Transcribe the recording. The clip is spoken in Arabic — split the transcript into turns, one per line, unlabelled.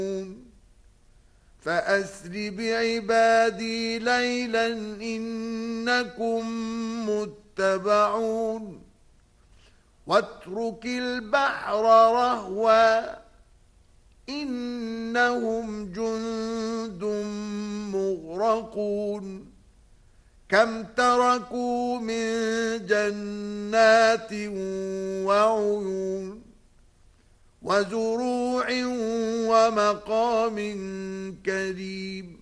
فأسر بعبادي ليلا إنكم متبعون واترك البحر رهوا إنهم جند مغرقون كم تركوا من جنات وعيون وزروع ومقام كريم